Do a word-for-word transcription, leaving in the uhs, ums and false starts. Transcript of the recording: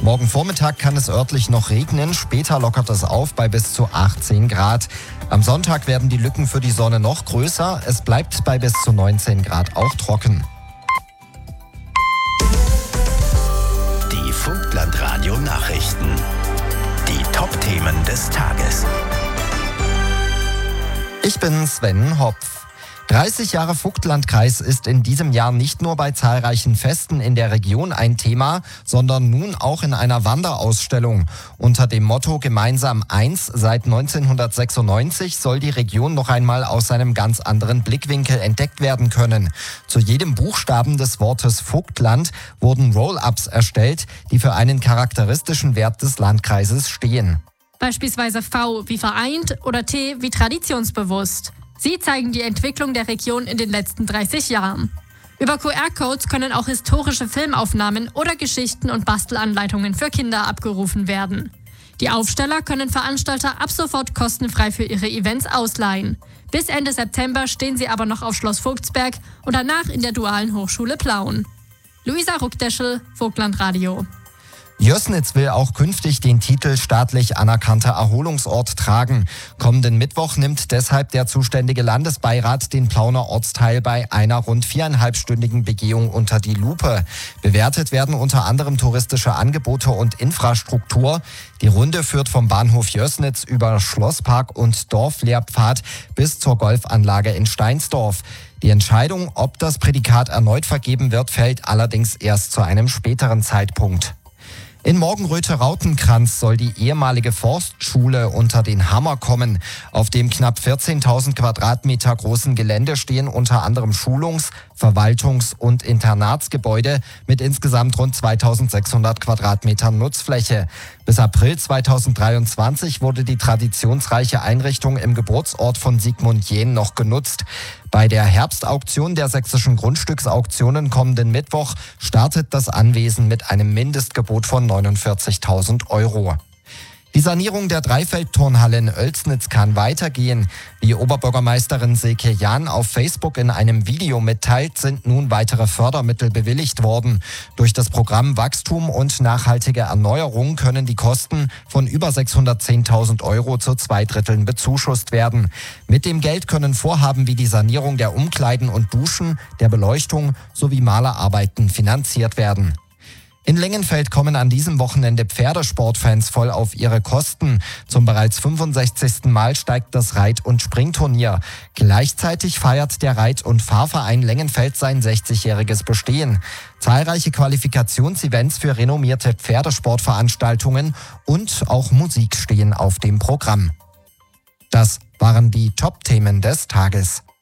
Morgen Vormittag kann es örtlich noch regnen, später lockert es auf bei bis zu achtzehn Grad. Am Sonntag werden die Lücken für die Sonne noch größer, es bleibt bei bis zu neunzehn Grad auch trocken. Die Vogtland-Radio-Nachrichten. Die Top-Themen des Tages. Ich bin Sven Hopf. dreißig Jahre Vogtlandkreis ist in diesem Jahr nicht nur bei zahlreichen Festen in der Region ein Thema, sondern nun auch in einer Wanderausstellung. Unter dem Motto Gemeinsam eins seit neunzehnhundertsechsundneunzig soll die Region noch einmal aus einem ganz anderen Blickwinkel entdeckt werden können. Zu jedem Buchstaben des Wortes Vogtland wurden Roll-ups erstellt, die für einen charakteristischen Wert des Landkreises stehen. Beispielsweise V wie vereint oder T wie traditionsbewusst. Sie zeigen die Entwicklung der Region in den letzten dreißig Jahren. Über Q R-Codes können auch historische Filmaufnahmen oder Geschichten und Bastelanleitungen für Kinder abgerufen werden. Die Aufsteller können Veranstalter ab sofort kostenfrei für ihre Events ausleihen. Bis Ende September stehen sie aber noch auf Schloss Vogtsberg und danach in der Dualen Hochschule Plauen. Luisa Ruckdeschel, Vogtland-Radio. Jößnitz will auch künftig den Titel staatlich anerkannter Erholungsort tragen. Kommenden Mittwoch nimmt deshalb der zuständige Landesbeirat den Plauner Ortsteil bei einer rund viereinhalbstündigen Begehung unter die Lupe. Bewertet werden unter anderem touristische Angebote und Infrastruktur. Die Runde führt vom Bahnhof Jößnitz über Schlosspark und Dorflehrpfad bis zur Golfanlage in Steinsdorf. Die Entscheidung, ob das Prädikat erneut vergeben wird, fällt allerdings erst zu einem späteren Zeitpunkt. In Morgenröthe-Rautenkranz soll die ehemalige Forstschule unter den Hammer kommen. Auf dem knapp vierzehntausend Quadratmeter großen Gelände stehen unter anderem Schulungs-, Verwaltungs- und Internatsgebäude mit insgesamt rund zweitausendsechshundert Quadratmetern Nutzfläche. Bis April zweitausenddreiundzwanzig wurde die traditionsreiche Einrichtung im Geburtsort von Sigmund Jähn noch genutzt. Bei der Herbstauktion der sächsischen Grundstücksauktionen kommenden Mittwoch startet das Anwesen mit einem Mindestgebot von neunundvierzigtausend Euro. Die Sanierung der Dreifeldturnhalle in Oelsnitz kann weitergehen. Wie Oberbürgermeisterin Silke Jahn auf Facebook in einem Video mitteilt, sind nun weitere Fördermittel bewilligt worden. Durch das Programm Wachstum und nachhaltige Erneuerung können die Kosten von über sechshundertzehntausend Euro zu zwei Dritteln bezuschusst werden. Mit dem Geld können Vorhaben wie die Sanierung der Umkleiden und Duschen, der Beleuchtung sowie Malerarbeiten finanziert werden. In Lengenfeld kommen an diesem Wochenende Pferdesportfans voll auf ihre Kosten. Zum bereits fünfundsechzigsten Mal steigt das Reit- und Springturnier. Gleichzeitig feiert der Reit- und Fahrverein Lengenfeld sein sechzigjähriges Bestehen. Zahlreiche Qualifikationsevents für renommierte Pferdesportveranstaltungen und auch Musik stehen auf dem Programm. Das waren die Top-Themen des Tages.